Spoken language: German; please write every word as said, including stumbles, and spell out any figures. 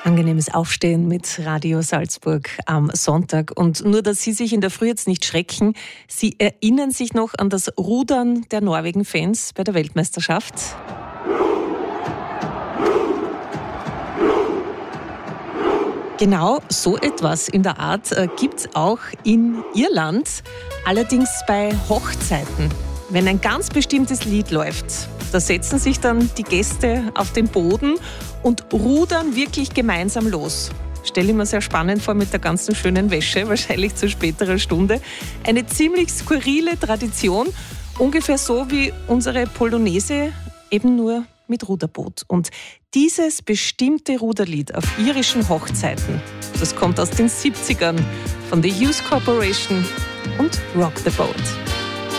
Angenehmes Aufstehen mit Radio Salzburg am Sonntag. Und nur, dass Sie sich in der Früh jetzt nicht schrecken, Sie erinnern sich noch an das Rudern der Norwegen-Fans bei der Weltmeisterschaft? Genau so etwas in der Art äh, gibt es auch in Irland, allerdings bei Hochzeiten. Wenn ein ganz bestimmtes Lied läuft, da setzen sich dann die Gäste auf den Boden und rudern wirklich gemeinsam los. Stelle ich mir sehr spannend vor mit der ganzen schönen Wäsche, wahrscheinlich zu späterer Stunde. Eine ziemlich skurrile Tradition, ungefähr so wie unsere Polonaise, eben nur mit Ruderboot. Und dieses bestimmte Ruderlied auf irischen Hochzeiten, das kommt aus den siebzigern von The Hughes Corporation und Rock the Boat.